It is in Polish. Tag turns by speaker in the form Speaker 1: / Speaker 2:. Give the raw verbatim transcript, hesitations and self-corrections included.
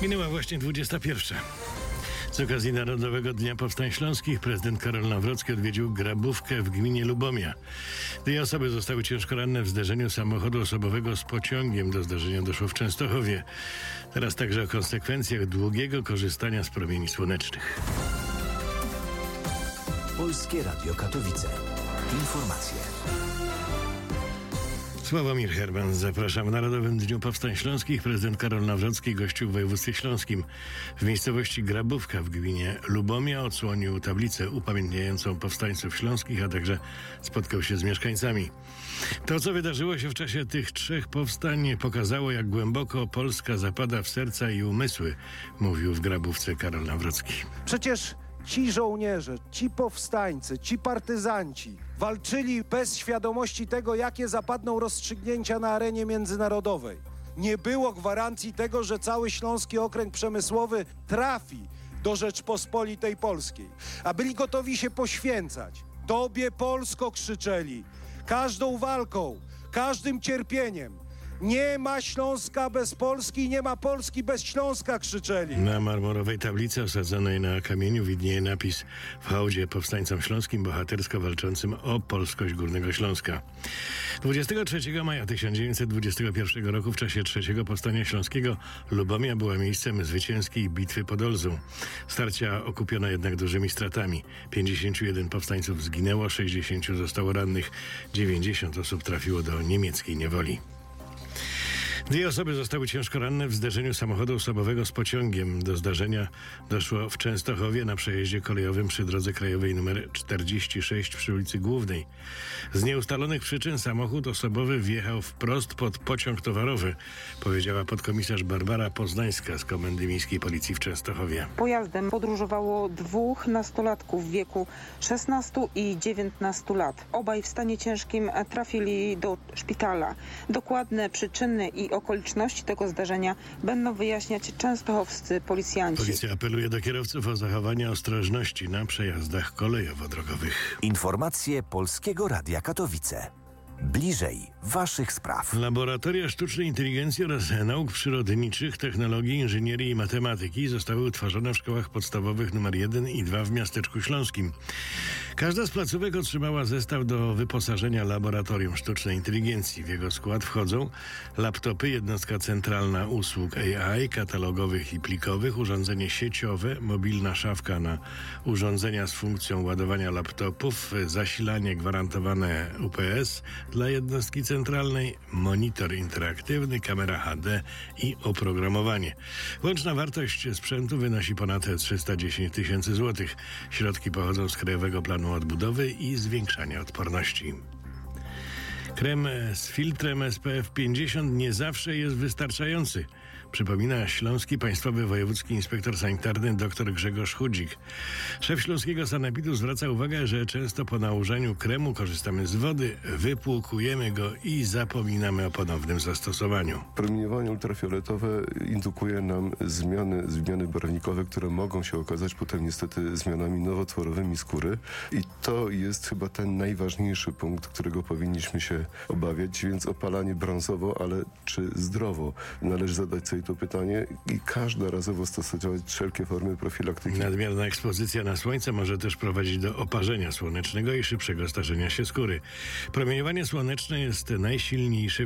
Speaker 1: Minęła właśnie dwudziesta pierwsza. Z okazji Narodowego Dnia Powstań Śląskich prezydent Karol Nawrocki odwiedził Grabówkę w gminie Lubomia. Dwie osoby zostały ciężko ranne w zderzeniu samochodu osobowego z pociągiem. Do zdarzenia doszło w Częstochowie. Teraz także o konsekwencjach długiego korzystania z promieni słonecznych.
Speaker 2: Polskie Radio Katowice. Informacje.
Speaker 1: Sławomir Herman, zapraszam. W Narodowym Dniu Powstań Śląskich prezydent Karol Nawrocki gościł w województwie śląskim. W miejscowości Grabówka w gminie Lubomia odsłonił tablicę upamiętniającą powstańców śląskich, a także spotkał się z mieszkańcami. To, co wydarzyło się w czasie tych trzech powstań, pokazało, jak głęboko Polska zapada w serca i umysły, mówił w Grabówce Karol Nawrocki.
Speaker 3: Przecież ci żołnierze, ci powstańcy, ci partyzanci walczyli bez świadomości tego, jakie zapadną rozstrzygnięcia na arenie międzynarodowej. Nie było gwarancji tego, że cały Śląski Okręg Przemysłowy trafi do Rzeczpospolitej Polskiej. A byli gotowi się poświęcać. Tobie Polsko krzyczeli. Każdą walką, każdym cierpieniem. Nie ma Śląska bez Polski, nie ma Polski bez Śląska, krzyczeli.
Speaker 1: Na marmurowej tablicy osadzonej na kamieniu widnieje napis: w hołdzie powstańcom śląskim bohatersko walczącym o polskość Górnego Śląska. dwudziestego trzeciego maja tysiąc dziewięćset dwudziestego pierwszego roku w czasie trzeciego powstania śląskiego Lubomia była miejscem zwycięskiej bitwy pod Olzą. Starcia okupiona jednak dużymi stratami. pięćdziesięciu jeden powstańców zginęło, sześćdziesięciu zostało rannych, dziewięćdziesiąt osób trafiło do niemieckiej niewoli. Dwie osoby zostały ciężko ranne w zderzeniu samochodu osobowego z pociągiem. Do zdarzenia doszło w Częstochowie na przejeździe kolejowym przy drodze krajowej nr czterdzieści sześć przy ulicy Głównej. Z nieustalonych przyczyn samochód osobowy wjechał wprost pod pociąg towarowy, powiedziała podkomisarz Barbara Poznańska z Komendy Miejskiej Policji w Częstochowie.
Speaker 4: Pojazdem podróżowało dwóch nastolatków w wieku szesnastu i dziewiętnastu lat. Obaj w stanie ciężkim trafili do szpitala. Dokładne przyczyny i okoliczności tego zdarzenia będą wyjaśniać częstochowscy policjanci.
Speaker 1: Policja apeluje do kierowców o zachowanie ostrożności na przejazdach kolejowo-drogowych.
Speaker 2: Informacje Polskiego Radia Katowice. Bliżej waszych spraw.
Speaker 1: Laboratoria sztucznej inteligencji oraz nauk przyrodniczych, technologii, inżynierii i matematyki zostały utworzone w szkołach podstawowych numer jeden i dwa w miasteczku śląskim. Każda z placówek otrzymała zestaw do wyposażenia laboratorium sztucznej inteligencji. W jego skład wchodzą laptopy, jednostka centralna usług A I, katalogowych i plikowych, urządzenie sieciowe, mobilna szafka na urządzenia z funkcją ładowania laptopów, zasilanie gwarantowane U P S dla jednostki centralnej, monitor interaktywny, kamera H D i oprogramowanie. Łączna wartość sprzętu wynosi ponad trzysta dziesięć tysięcy złotych. Środki pochodzą z Krajowego Planu Odbudowy i Zwiększania Odporności. Krem z filtrem S P F pięćdziesiąt nie zawsze jest wystarczający, przypomina Śląski Państwowy Wojewódzki Inspektor Sanitarny dr Grzegorz Chudzik. Szef Śląskiego Sanepidu zwraca uwagę, że często po nałożeniu kremu korzystamy z wody, wypłukujemy go i zapominamy o ponownym zastosowaniu.
Speaker 5: Promieniowanie ultrafioletowe indukuje nam zmiany, zmiany barwnikowe, które mogą się okazać potem niestety zmianami nowotworowymi skóry i to jest chyba ten najważniejszy punkt, którego powinniśmy się obawiać, więc opalanie brązowo, ale czy zdrowo? Należy zadać sobie to pytanie i każdorazowo stosować wszelkie formy profilaktyki.
Speaker 1: Nadmierna ekspozycja na słońce może też prowadzić do oparzenia słonecznego i szybszego starzenia się skóry. Promieniowanie słoneczne jest najsilniejsze